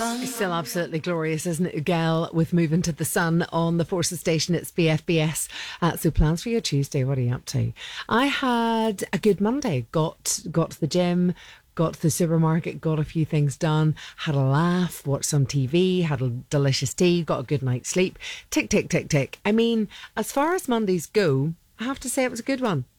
It's still absolutely glorious, isn't it, Gal, with Moving to the Sun on the Forces station. It's BFBS. So plans for your Tuesday, what are you up to? I had a good Monday. Got to the gym, got to the supermarket, got a few things done, had a laugh, watched some TV, had a delicious tea, got a good night's sleep. Tick, tick, tick, tick. I mean, as far as Mondays go, I have to say it was a good one.